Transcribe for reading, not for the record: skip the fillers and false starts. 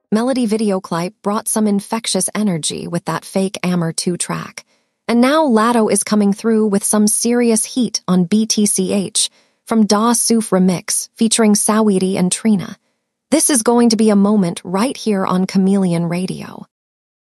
Melody Videoclip brought some infectious energy with that fake Amor 2 track. And now Latto is coming through with some serious heat on BTCH from Da Suf Remix featuring Saweetie and Trina. This is going to be a moment right here on Chameleon Radio.